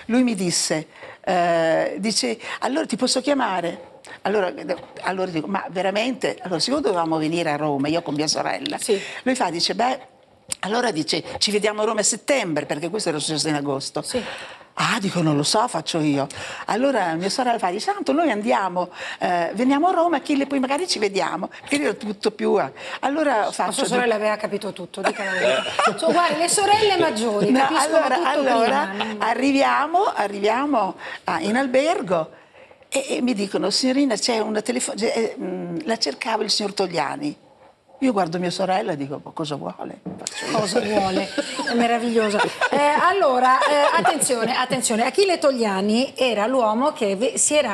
lui mi disse, dice, allora ti posso chiamare? Allora dico, ma veramente? Allora, siccome dovevamo venire a Roma, io con mia sorella, Sì. lui fa, dice, beh, allora dice, ci vediamo a Roma a settembre, perché questo era successo in agosto. Sì. Ah, dico, non lo so, faccio io. Allora mia sorella fa, dice, tanto noi andiamo, veniamo a Roma, Achille, poi magari ci vediamo, perché io ero tutto più... Allora La faccio... sua sorella aveva capito tutto, dica la verità. Guarda, le sorelle maggiori No, capiscono tutto allora prima. arriviamo in albergo e mi dicono, signorina, c'è una telefonata, la cercava il signor Togliani. Io guardo mia sorella e dico, cosa vuole? Cosa vuole? È meraviglioso. Allora, attenzione, Achille Togliani era l'uomo che si era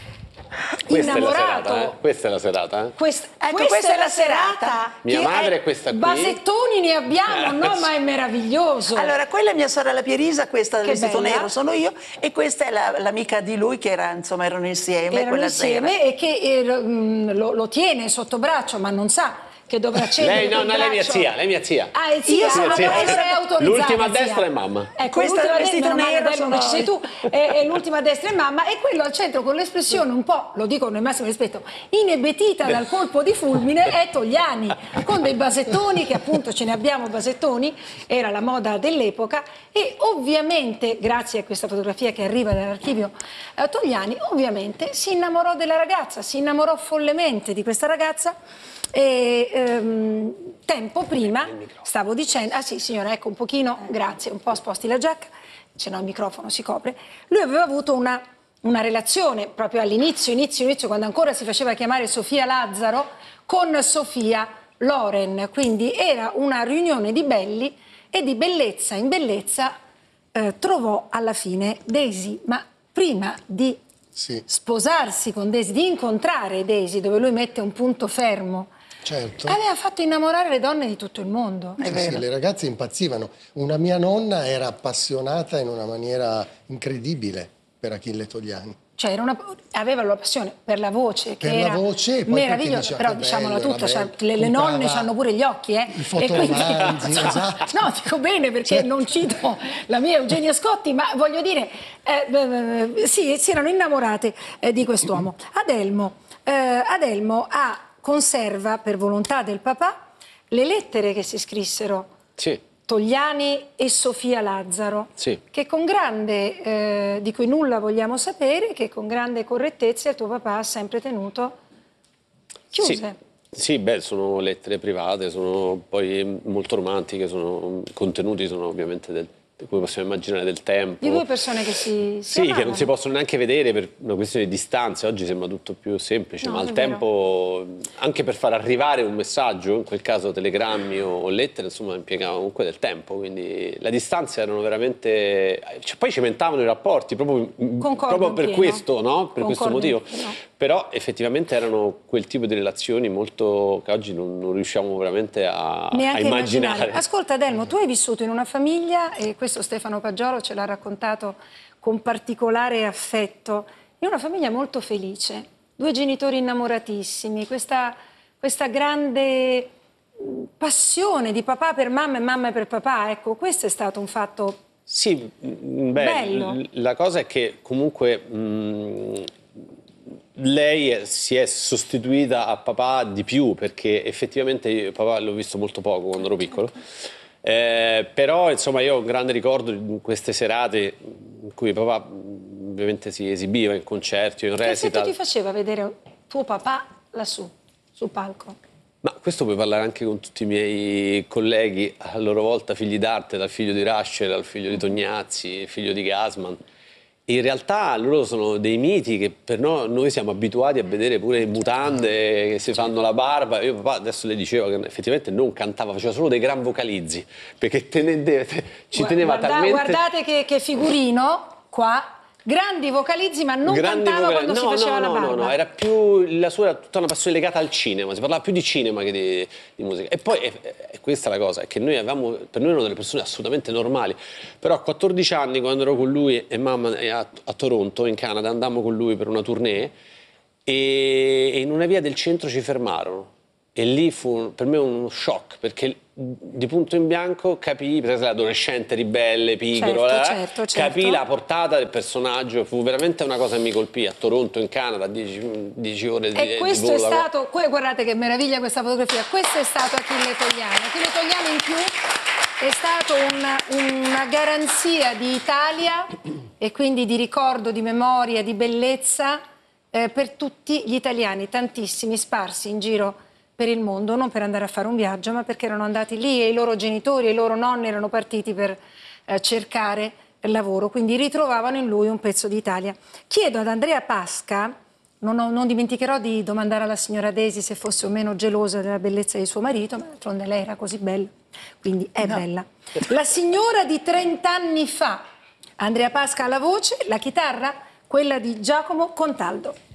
innamorato. Questa è la serata, eh? Questa Questa è la serata. Mia madre è questa qui. Basettoni ne abbiamo, no? Ma è meraviglioso. Allora, quella è mia sorella Pierisa, questa del vestito bella. nero sono io, e questa è l'amica di lui che era, insomma, erano insieme quella sera. E che lo tiene sotto braccio, ma non sa che dovrà cedere. Lei è mia zia, lei è mia zia. Ah, è zia, allora è autorizzata. L'ultima a zia. destra è mamma. Ecco, Questa del vestito nero che ci sei tu, e l'ultima a destra è mamma, e quello al centro con l'espressione un po', lo dico nel massimo rispetto, inebetita dal colpo di fulmine è Togliani, con dei basettoni, che appunto ce ne abbiamo basettoni, era la moda dell'epoca, e ovviamente, grazie a questa fotografia che arriva dall'archivio Togliani, ovviamente si innamorò della ragazza, si innamorò follemente di questa ragazza. E tempo prima stavo dicendo, ah sì signora, ecco un pochino, grazie, un po' sposti la giacca, se no il microfono si copre. Lui aveva avuto una relazione proprio all'inizio, quando ancora si faceva chiamare Sofia Lazzaro, con Sofia Loren, quindi era una riunione di belli, e di bellezza in bellezza trovò alla fine Daisy, ma prima di sposarsi con Daisy, di incontrare Daisy, dove lui mette un punto fermo, certo, aveva fatto innamorare le donne di tutto il mondo. sì, le ragazze impazzivano. Una mia nonna era appassionata in una maniera incredibile per Achille Togliani. Cioè aveva la passione per la voce, che per era la voce, e poi meravigliosa, però diciamola tutta, cioè, le nonne hanno pure gli occhi, i fotoromanzi, esatto. No, dico bene perché certo, non cito la mia Eugenia Scotti, ma voglio dire, sì, si erano innamorate di quest'uomo. Adelmo conserva, per volontà del papà, le lettere che si scrissero. Sì. Togliani e Sofia Lazzaro, sì, che con grande, di cui nulla vogliamo sapere, che con grande correttezza il tuo papà ha sempre tenuto chiuse. Sì, beh, sono lettere private, sono poi molto romantiche, contenuti sono ovviamente come possiamo immaginare del tempo. Di due persone che si sì, amavano. che non si possono neanche vedere per una questione di distanze. Oggi sembra tutto più semplice, No, ma al tempo, anche per far arrivare un messaggio, in quel caso telegrammi o lettere, insomma, impiegava comunque del tempo. Quindi le distanze erano veramente... poi cimentavano i rapporti proprio per questo, no? Per questo motivo. Però effettivamente erano quel tipo di relazioni molto che oggi non riusciamo veramente a immaginare. Ascolta Adelmo, tu hai vissuto in una famiglia, e questo Stefano Paggiolo ce l'ha raccontato con particolare affetto, in una famiglia molto felice, due genitori innamoratissimi, questa grande passione di papà per mamma e mamma per papà, ecco, questo è stato un fatto bello. La cosa è che comunque lei si è sostituita a papà di più, perché effettivamente io papà l'ho visto molto poco quando ero piccolo. Però insomma io ho un grande ricordo di queste serate in cui papà ovviamente si esibiva in concerti o in recital. Che effetto ti faceva vedere tuo papà lassù, sul palco? Ma questo puoi parlare anche con tutti i miei colleghi, a loro volta figli d'arte, dal figlio di Raschel al figlio di Tognazzi, figlio di Gassman. In realtà loro sono dei miti che per noi siamo abituati a vedere pure in mutande che si fanno la barba. Io papà adesso le dicevo che effettivamente non cantava, faceva solo dei gran vocalizzi, perché ci teneva talmente... Guardate che figurino qua, grandi vocalizzi, ma non cantava quando si faceva la barba. No, era più, la sua era tutta una passione legata al cinema, si parlava più di cinema che di musica. E poi, questa è la cosa, è che per noi erano delle persone assolutamente normali, però a 14 anni, quando ero con lui e mamma a Toronto, in Canada, andammo con lui per una tournée, e in una via del centro ci fermarono. E lì fu per me uno shock, perché di punto in bianco capii, per esempio l'adolescente ribelle, pigro, Certo. capii la portata del personaggio, fu veramente una cosa che mi colpì. A Toronto, in Canada, 10 ore E questo di è volo. stato, guardate che meraviglia questa fotografia, questo è stato Achille Togliani. Achille Togliani in più è stato una garanzia di Italia e quindi di ricordo, di memoria, di bellezza per tutti gli italiani, tantissimi sparsi in giro per il mondo, non per andare a fare un viaggio, ma perché erano andati lì e i loro genitori e i loro nonni erano partiti per cercare lavoro, quindi ritrovavano in lui un pezzo d'Italia. Chiedo ad Andrea Pasca, non dimenticherò di domandare alla signora Desi se fosse o meno gelosa della bellezza di suo marito, ma d'altronde lei era così bella, quindi è bella. La signora di 30 anni fa, Andrea Pasca alla voce, la chitarra, quella di Giacomo Contaldo.